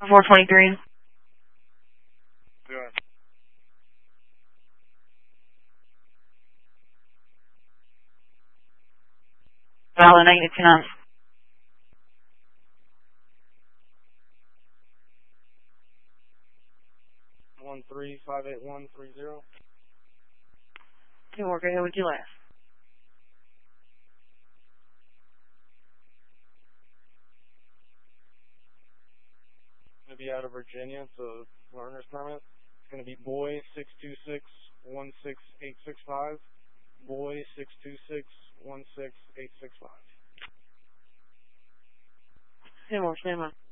423. Good. Valid, -29. 1358130. Teamwork, go ahead with your last. Going to be out of Virginia. It's a learner's permit. It's going to be boy 626-16865. Boy 626-16865. Teamwork, stand by.